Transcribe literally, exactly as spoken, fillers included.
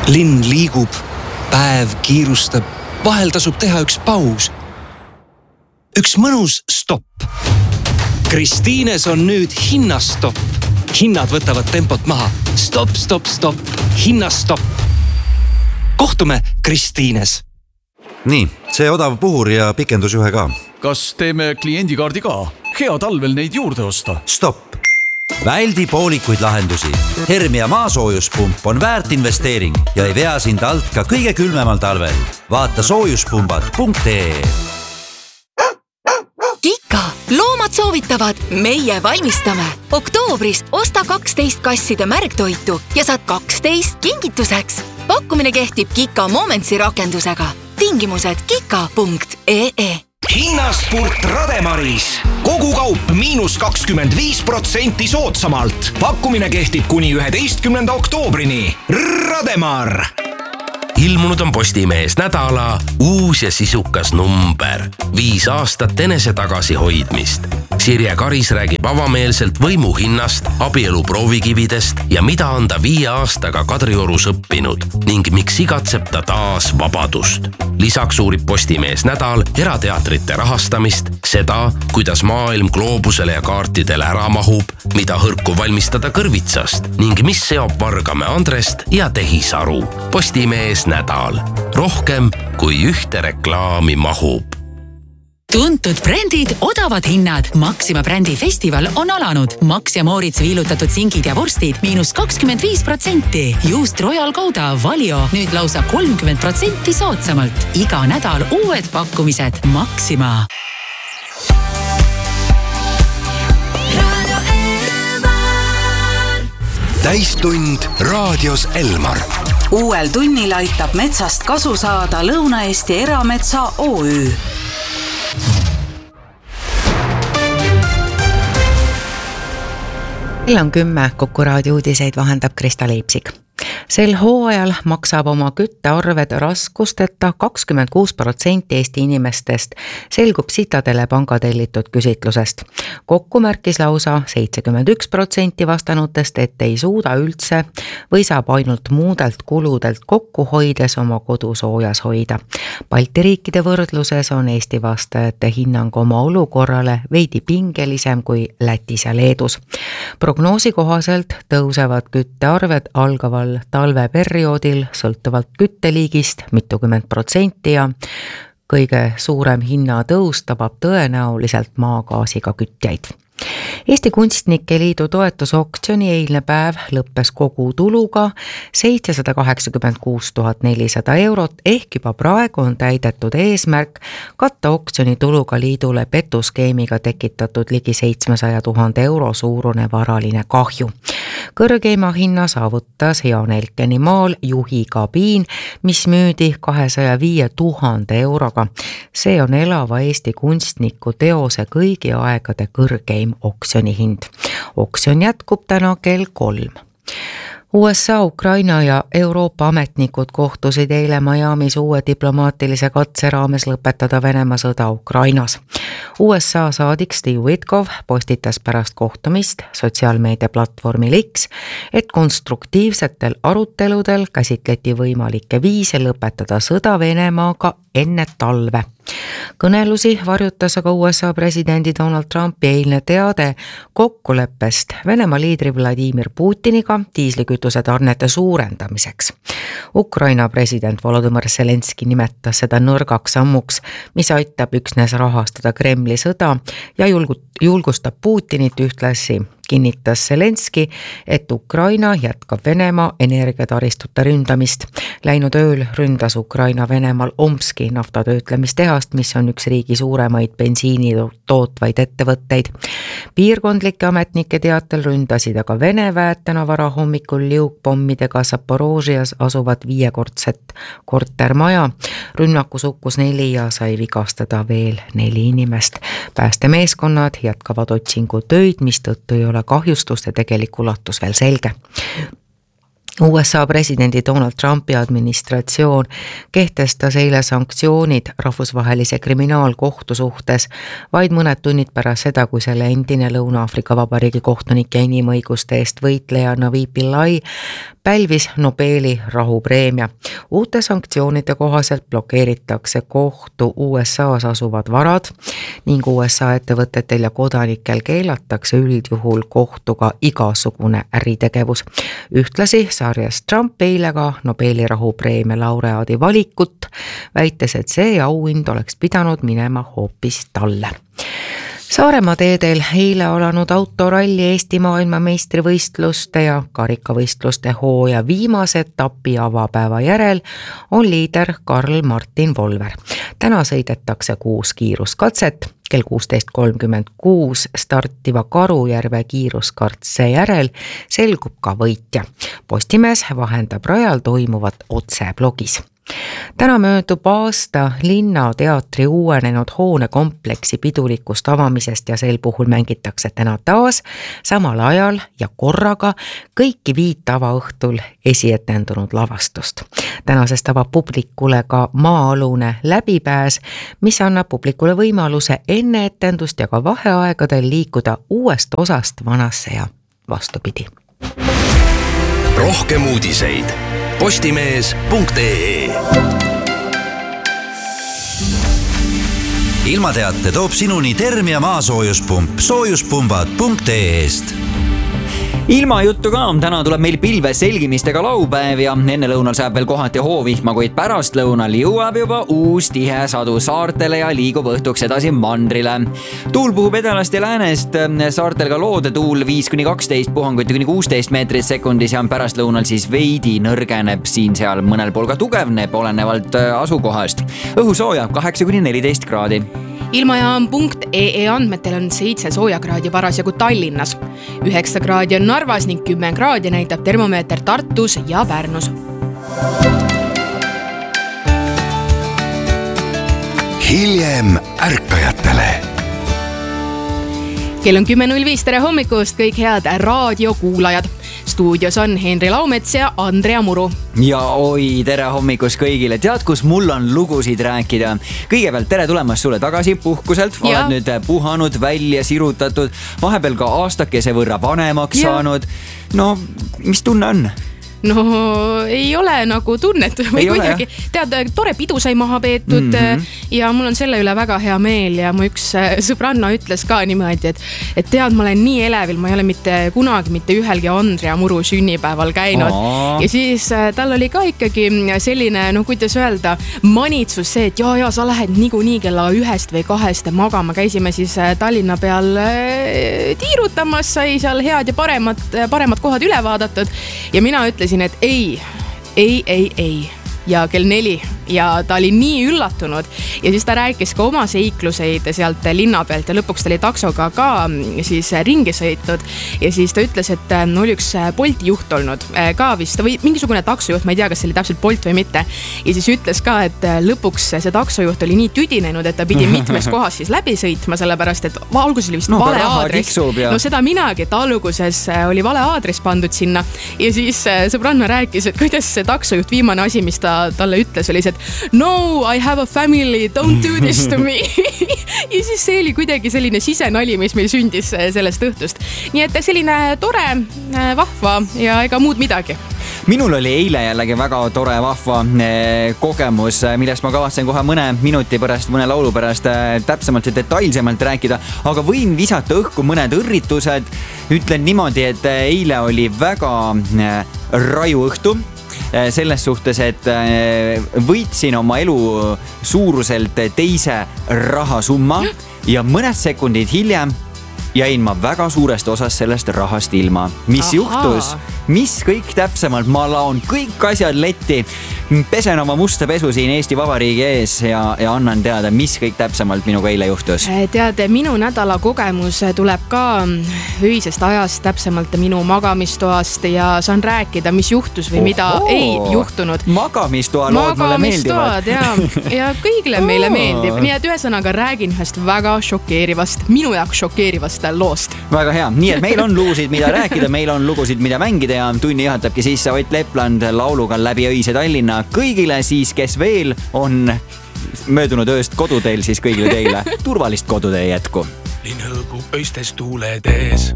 Linn liigub, päev kiirustab, vahel tasub teha üks paus. Üks mõnus stopp. Kristiines on nüüd hinnastopp. Hinnad võtavad tempot maha. Stopp, stopp, stopp. Hinnastopp. Kohtume Kristiines. Nii, see odav puhur ja pikendusjuhe ka. Kas teeme kliendikaardi ka? Hea talvel neid juurde osta. Stopp. Väldi poolikuid lahendusi. Hermia maasoojuspump on väärt investeering ja ei vea sind alt ka kõige külmemal talvel. Vaata soojuspumbad punkt ee. Kika, loomad soovitavad, meie valmistame. Oktoobris osta kaksteist kasside märgtoitu ja saad kaksteist kingituseks. Pakkumine kehtib Kika Momentsi rakendusega. Tingimused kika punkt ee. Hinnaspurt Rademaris. Kogu kaup miinus kakskümmend viis protsenti soodsamalt. Pakkumine kehtib kuni üheteistkümnenda oktoobrini. Rademar! Ilmunud on Postimees nädala uus ja sisukas number. Viis aastat enese tagasi hoidmist. Sirje Karis räägib avameelselt võimu hinnast, abielu proovikividest ja mida on ta viie aastaga Kadriorus õppinud ning miks igatseb ta taas vabadust. Lisaks uurib Postimees nädal erateatrite rahastamist, seda, kuidas maailm gloobusele ja kaartidele ära mahub, mida hõrku valmistada kõrvitsast ning mis seob Vargamäe Andrest ja Tehisaru. Postimees nädal. Rohkem kui ühte reklaami mahub. Tuntud brändid, odavad hinnad. Maxima brändi festival on alanud. Max ja Moritz viilutatud singid ja vorstid miinus kakskümmend viis protsenti. Juust Royal Gouda Valio nüüd lausa kolmkümmend protsenti soodsamalt. Iga nädal uued pakkumised. Maxima. Täistund raadios Elmar. Uuel tunnil aitab metsast kasu saada Lõuna-Eesti Erametsa O Ü. Kell on kümme, Kuku raadio uudiseid vahendab Krista Leipsik. Sel hooajal maksab oma küttearved raskusteta kakskümmend kuus protsenti Eesti inimestest, selgub Citadele panga tellitud küsitlusest. Kokku märkis lausa seitsekümmend üks protsenti vastanutest, et ei suuda üldse või saab ainult muudelt kuludelt kokku hoides oma kodu soojas hoida. Balti riikide võrdluses on Eesti vastajate hinnang oma olukorrale veidi pingelisem kui Lätis ja Leedus. Prognoosi kohaselt tõusevad küttearved algaval talveperioodil sõltuvalt kütteliigist mitukümmend protsenti ja kõige suurem hinnatõus tabab tõenäoliselt maagaasiga kütjaid. Eesti Kunstnike Liidu toetusoktsiooni eilne päev lõppes kogu tuluga seitsesada kaheksakümmend kuus tuhat nelisada eurot ehk juba praegu on täidetud eesmärk katta oktsiooni tuluga liidule petuskeemiga tekitatud ligi seitsmesaja tuhande euro suurune varaline kahju. Kõrgeima hinna saavutas Jaan Elkeni maal Juhi kabiin, mis müüdi kahesaja viie tuhande euroga. See on elava Eesti kunstniku teose kõigi aegade kõrgeim oksjoni hind. Oksjon jätkub täna kell kolm. U S A, Ukraina ja Euroopa ametnikud kohtusid eile Miamis uue diplomaatilise katse raames lõpetada Venemaa sõda Ukrainas. U S A saadik Steve Witkoff postitas pärast kohtumist sotsiaalmeedia platvormil X, et konstruktiivsetel aruteludel käsitleti võimalikke viise lõpetada sõda Venemaaga enne talve. Kõnelusi varjutas aga U S A presidendi Donald Trumpi eilne teade kokkuleppest Venemaa liidri Vladimir Putiniga diislikütuse tarnete suurendamiseks. Ukraina president Volodymyr Zelenski nimetas seda nõrgaks sammuks, mis aitab üksnes rahastada Kremli sõda ja julgustab Putinit ühtlasi. Kinnitas Zelenski, et Ukraina jätkab Venemaa energiataristute ründamist. Läinud ööl ründas Ukraina Venemaal Omski naftatöötlemistehast, mis on üks riigi suuremaid bensiini tootvaid ettevõtteid. Piirkondlike ametnike teatel ründasid aga Vene väed täna varahommikul liugpommidega Zaporožias asuvat viiekordset kortermaja. Rünnakus hukkus neli ja sai vigastada veel neli inimest. Päästemeeskonnad jätkavad otsingu töid, mis tõttu ei ole kahjustuste tegelik ulatus veel selge. U S A presidendi Donald Trumpi administratsioon kehtestas eile sanktsioonid rahvusvahelise kriminaalkohtu suhtes vaid mõned tunnid pärast seda, kui selle endine Lõuna-Aafrika Vabariigi kohtunik ja inimõiguste eest võitleja Navi Pillay pälvis Nobeli rahupreemia. Uute sanktsioonide kohaselt blokeeritakse kohtu U S A-s asuvad varad ning U S A ettevõtetel ja kodanikel keelatakse üldjuhul kohtuga igasugune äritegevus. Ühtlasi sarjas Trump eile ka Nobeli rahupreemia laureaadi valikut, väites, et see auhind oleks pidanud minema hoopis talle. Saaremaa teedel eile alanud autoralli Eesti maailmameistrivõistluste ja karikavõistluste hooja viimase etapi avapäeva järel on liider Karl Martin Volver. Täna sõidetakse kuus kiiruskatset, kell kuusteist kolmkümmend kuus startiva Karujärve kiiruskartse järel selgub ka võitja. Postimees vahendab rajal toimuvat otse blogis. Täna möödub aasta Linnateatri uuenenud hoonekompleksi pidulikust avamisest ja sel puhul mängitakse täna taas samal ajal ja korraga kõiki viit avaõhtul esietendunud lavastust. Tänasest avab publikule ka maa-alune läbipääs, mis annab publikule võimaluse enne etendust ja ka vaheaegadel liikuda uuest osast vanasse ja vastupidi. Rohkem uudiseid postimees punkt ee. Ilmateate toob sinuni Termia maasoojuspump soojuspumbad punkt ee-st. Ilmajuttu ka, täna tuleb meil pilve selgimistega laupäev ja enne lõunal saab veel kohati hoovihma, kuid pärast lõunal jõuab juba uus tihe sadu saartele ja liigub õhtuks edasi mandrile. Tuul puhub edalast ja läänest, saartel ka loodetuul viis kuni kaksteist, puhanguti kuni kuusteist meetrit sekundis ja pärast lõunal siis veidi nõrgeneb siin seal mõnel pool ka tugevneb olenevalt asukohast. Õhu sooja kaheksa kuni neliteist kraadi. Ilmajaam punkt ee andmetel on seitse soojakraadi parasjagu Tallinnas. üheksa kraadi on Narvas ning kümme kraadi näitab termomeeter Tartus ja Pärnus. Hiljem ärkajatele. Kell on kümme null viis, tere hommikust kõik head raadiokuulajad. Stuudios on Henri Laumets ja Andrea Muru. Ja oi, tere hommikus kõigile. Tead, kus mul on lugusid rääkida? Kõigepealt tere tulemast sulle tagasi puhkuselt. Ja. Oled nüüd puhanud, välja sirutatud, vahepeal ka aastakese võrra vanemaks ja. saanud. No, mis tunne on? No ei ole nagu tunnet või kuidagi. Tead, tore pidu sai maha peetud mm-hmm. ja mul on selle üle väga hea meel ja mu üks sõbranna ütles ka niimoodi, et, et tead, ma olen nii elevil, ma ei ole mitte kunagi mitte ühelgi Andrea Muru sünnipäeval käinud. Aa. Ja siis tal oli ka ikkagi selline, no kuidas öelda, manitsus see, et jaa, jaa, sa lähed niikuinii kella ühest või kahest magama. Käisime siis Tallinna peal tiirutamas, sai seal head ja paremad, paremad kohad üle vaadatud ja mina ütlesin, et ei, ei, ei, ei ja kell neli ja ta oli nii üllatunud ja siis ta rääkis ka oma seikluseid sealt linna pealt ja lõpuks ta oli taksoga ka siis ringi sõitnud ja siis ta ütles, et oli üks Bolti juht olnud ka vist või mingisugune taksojuht, ma ei tea, kas see oli täpselt Bolt või mitte ja siis ütles ka, et lõpuks see taksojuht oli nii tüdinenud, et ta pidi mitmes kohas siis läbi sõitma, sellepärast et alguses oli vist no, vale aadress ja... no seda minagi, et alguses oli vale aadress pandud sinna ja siis sõbranna rääkis, et kuidas see taksojuht viimane asi, mis ta talle ütles, oli see, et no, I have a family, don't do this to me. Ja siis see oli kuidagi selline sisenali, mis meil sündis sellest õhtust. Nii et selline tore, vahva ja ega muud midagi. Minul oli eile jällegi väga tore vahva kogemus, millest ma kavatsen kohe mõne minuti pärast, mõne laulu pärast täpsemalt ja detailsemalt rääkida, aga võin visata õhku mõned õrritused. Ütlen niimoodi, et eile oli väga raju õhtu. Selles suhtes, et võitsin oma elu suuruselt teise rahasumma ja mõned sekundid hiljem jäin ma väga suurest osas sellest rahast ilma. Mis Aha. juhtus? Mis kõik täpsemalt? Ma laon kõik asjad letti, pesen oma musta pesu siin Eesti Vabariigi ees ja, ja annan teada, mis kõik täpsemalt minuga eile juhtus. Tead, minu nädala kogemus tuleb ka öisest ajast, täpsemalt minu magamistoast ja saan rääkida, mis juhtus või mida Oho. ei juhtunud. Magamistoa lood mulle meeldivad. Ja, ja kõigile meile meeldib. Nii et ühesõnaga räägin ühest väga šokeerivast, minu jaoks šokeerivast loost. Väga hea. Nii et meil on lugusid, mida rääkida, meil on lugusid, mida mängida Raadio ja tunni juhatabki sisse Ott Lepland lauluga Läbi öise Tallinna. Kõigile siis, kes veel on möödunud ööst koduteel, siis kõigile teile turvalist kodutee jätku. Linn hõõgub öistes tuuled ees.